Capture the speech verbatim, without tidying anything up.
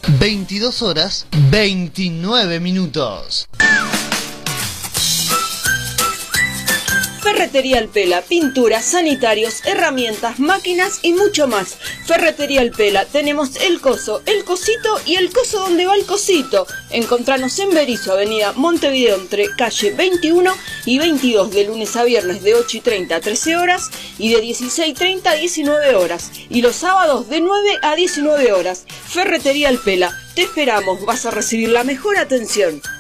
veintidós horas veintinueve minutos. Ferretería El Pela, pinturas, sanitarios, herramientas, máquinas y mucho más. Ferretería El Pela, tenemos el coso, el cosito y el coso donde va el cosito. Encontranos en Berisso, avenida Montevideo, entre calle veintiuno y veintidós, de lunes a viernes de ocho y treinta a trece horas y de dieciséis y treinta a diecinueve horas. Y los sábados de nueve a diecinueve horas. Ferretería El Pela, te esperamos, vas a recibir la mejor atención.